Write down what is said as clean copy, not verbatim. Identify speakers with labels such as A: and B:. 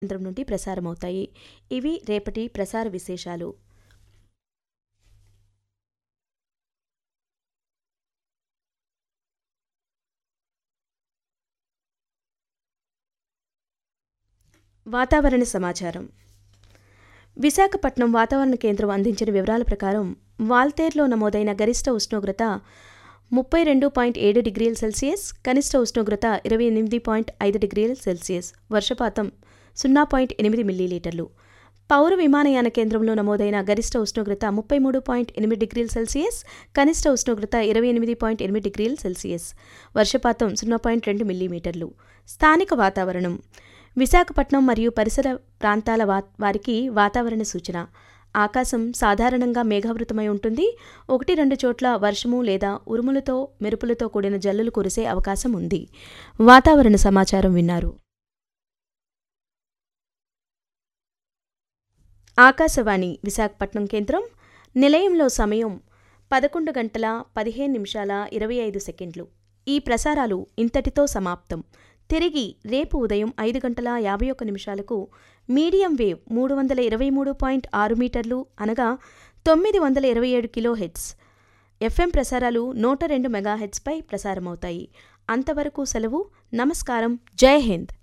A: కేంద్రం నుండి ప్రసారమవుతాయి. ఇవి రేపటి ప్రసార విశేషాలు. వాతావరణ సమాచారం. విశాఖపట్నం వాతావరణ కేంద్రం అందించిన వివరాల ప్రకారం వాల్తేరులో నమోదైన గరిష్ట ఉష్ణోగ్రత 32.7 డిగ్రీల సెల్సియస్, కనిష్ట ఉష్ణోగ్రత 28.5 డిగ్రీల సెల్సియస్, వర్షపాతం 0.8 మిల్లీలీటర్లు. పౌర విమానయాన కేంద్రంలో నమోదైన గరిష్ట ఉష్ణోగ్రత 33.8 డిగ్రీల సెల్సియస్, కనిష్ట ఉష్ణోగ్రత 28.8 డిగ్రీల సెల్సియస్, వర్షపాతం 0.2 మిల్లీమీటర్లు. స్థానిక వాతావరణం. విశాఖపట్నం మరియు పరిసర ప్రాంతాల వారికి వాతావరణ సూచన. ఆకాశం సాధారణంగా మేఘావృతమై ఉంటుంది. 1-2 చోట్ల వర్షము లేదా ఉరుములతో మెరుపులతో కూడిన జల్లులు కురిసే అవకాశం ఉంది. వాతావరణ సమాచారం విన్నారు. ఆకాశవాణి విశాఖపట్నం కేంద్రం. నిలయంలో సమయం 11:15 ఈ ప్రసారాలు ఇంతటితో సమాప్తం. తిరిగి రేపు ఉదయం 5:51 మీడియం వేవ్ 323.6 మీటర్లు అనగా 927 కిలోహెర్ట్జ్ ఎఫ్ఎం ప్రసారాలు 102 మెగాహెర్ట్జ్పై ప్రసారమవుతాయి. అంతవరకు సెలవు. నమస్కారం. జై హింద్.